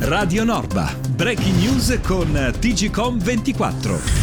Radio Norba. Breaking news con TGcom24.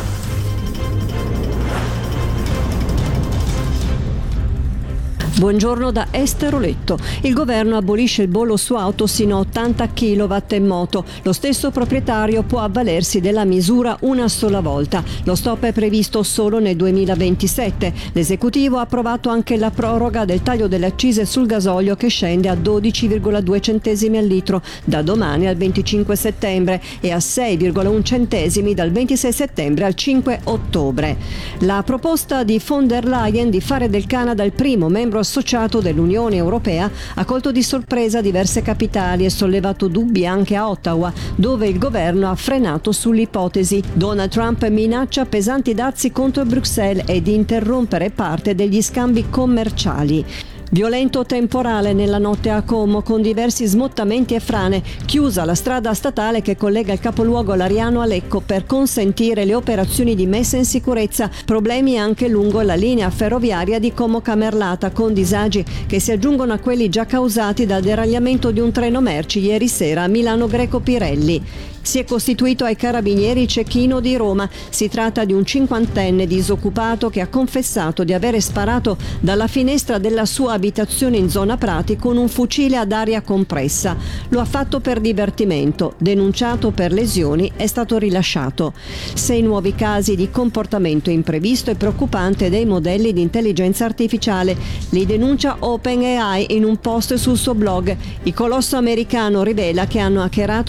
Buongiorno da Esther Oletto. Il governo abolisce il bollo su auto sino a 80 kW e moto. Lo stesso proprietario può avvalersi della misura una sola volta. Lo stop è previsto solo nel 2027. L'esecutivo ha approvato anche la proroga del taglio delle accise sul gasolio che scende a 12,2 centesimi al litro da domani al 25 settembre e a 6,1 centesimi dal 26 settembre al 5 ottobre. La proposta di von der Leyen di fare del Canada il primo membro associato dell'Unione Europea ha colto di sorpresa diverse capitali e sollevato dubbi anche a Ottawa, dove il governo ha frenato sull'ipotesi. Donald Trump minaccia pesanti dazi contro Bruxelles e di interrompere parte degli scambi commerciali. Violento temporale nella notte a Como con diversi smottamenti e frane, chiusa la strada statale che collega il capoluogo Lariano a Lecco per consentire le operazioni di messa in sicurezza, problemi anche lungo la linea ferroviaria di Como Camerlata con disagi che si aggiungono a quelli già causati dal deragliamento di un treno merci ieri sera a Milano Greco Pirelli. Si è costituito ai carabinieri cecchino di Roma. Si tratta di un 50enne disoccupato che ha confessato di avere sparato dalla finestra della sua abitazione in zona Prati con un fucile ad aria compressa. Lo ha fatto per divertimento. Denunciato per lesioni, è stato rilasciato. 6 nuovi casi di comportamento imprevisto e preoccupante dei modelli di intelligenza artificiale. Li denuncia OpenAI in un post sul suo blog. Il colosso americano rivela che hanno hackerato